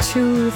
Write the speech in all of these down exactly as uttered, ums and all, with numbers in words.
Tooth,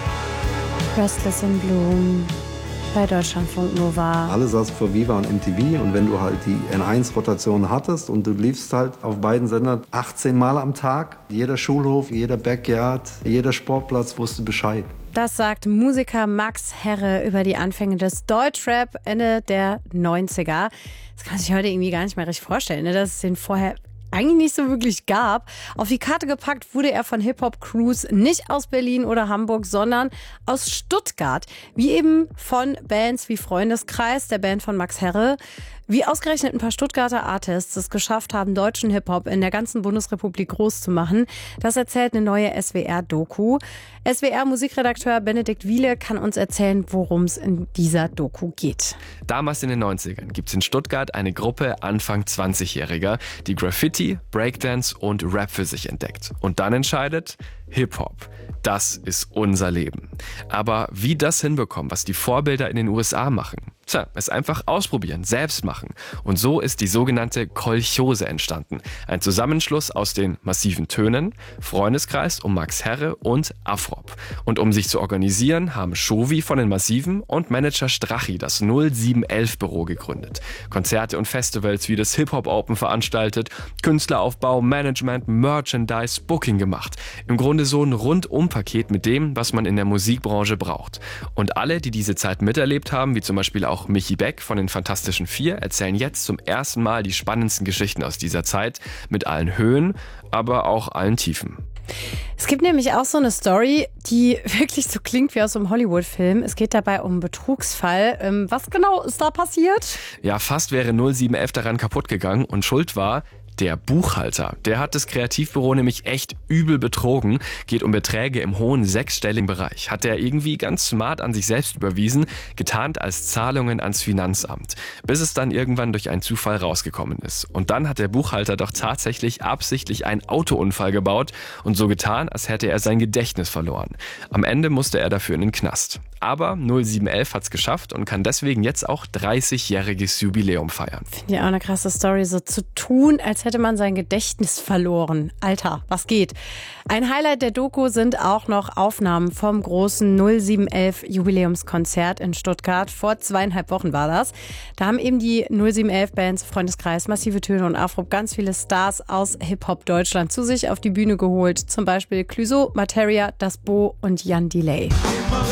Restless in Bloom bei Deutschlandfunk Nova. Alle saßen vor Viva und M T V und wenn du halt die N eins Rotation hattest und du liefst halt auf beiden Sendern achtzehn Mal am Tag, jeder Schulhof, jeder Backyard, jeder Sportplatz wusste Bescheid. Das sagt Musiker Max Herre über die Anfänge des Deutschrap Ende der neunziger. Das kann man sich heute irgendwie gar nicht mehr richtig vorstellen, ne? Dass es den vorher eigentlich nicht so wirklich gab. Auf die Karte gepackt wurde er von Hip-Hop-Crews nicht aus Berlin oder Hamburg, sondern aus Stuttgart. Wie eben von Bands wie Freundeskreis, der Band von Max Herre. Wie ausgerechnet ein paar Stuttgarter Artists es geschafft haben, deutschen Hip-Hop in der ganzen Bundesrepublik groß zu machen, das erzählt eine neue S W R-Doku. S W R-Musikredakteur Benedikt Wiele kann uns erzählen, worum es in dieser Doku geht. Damals in den neunzigern gibt es in Stuttgart eine Gruppe Anfang zwanzigjähriger, die Graffiti, Breakdance und Rap für sich entdeckt. Und dann entscheidet, Hip-Hop, das ist unser Leben. Aber wie das hinbekommen, was die Vorbilder in den U S A machen? Tja, es einfach ausprobieren, selbst machen. Und so ist die sogenannte Kolchose entstanden. Ein Zusammenschluss aus den massiven Tönen, Freundeskreis um Max Herre und Afrop. Und um sich zu organisieren, haben Shovi von den Massiven und Manager Strachi das null sieben elf Büro gegründet. Konzerte und Festivals wie das Hip-Hop Open veranstaltet, Künstleraufbau, Management, Merchandise, Booking gemacht. Im Grunde so ein Rundum-Paket mit dem, was man in der Musikbranche braucht. Und alle, die diese Zeit miterlebt haben, wie zum Beispiel auch Michi Beck von den Fantastischen Vier, erzählen jetzt zum ersten Mal die spannendsten Geschichten aus dieser Zeit mit allen Höhen, aber auch allen Tiefen. Es gibt nämlich auch so eine Story, die wirklich so klingt wie aus einem Hollywood-Film. Es geht dabei um einen Betrugsfall. Ähm, was genau ist da passiert? Ja, fast wäre null sieben elf daran kaputt gegangen und schuld war der Buchhalter. Der hat das Kreativbüro nämlich echt übel betrogen. Geht um Beträge im hohen sechsstelligen Bereich. Hat er irgendwie ganz smart an sich selbst überwiesen, getarnt als Zahlungen ans Finanzamt. Bis es dann irgendwann durch einen Zufall rausgekommen ist. Und dann hat der Buchhalter doch tatsächlich absichtlich einen Autounfall gebaut und so getan, als hätte er sein Gedächtnis verloren. Am Ende musste er dafür in den Knast. Aber null sieben elf hat's geschafft und kann deswegen jetzt auch dreißigjähriges Jubiläum feiern. Finde ich auch eine krasse Story, so zu tun, als hätte man sein Gedächtnis verloren. Alter, was geht? Ein Highlight der Doku sind auch noch Aufnahmen vom großen null sieben elf Jubiläumskonzert in Stuttgart. Vor zweieinhalb Wochen war das. Da haben eben die null sieben elf Bands, Freundeskreis, Massive Töne und Afrop ganz viele Stars aus Hip-Hop Deutschland zu sich auf die Bühne geholt. Zum Beispiel Clouseau, Materia, Das Bo und Jan Delay.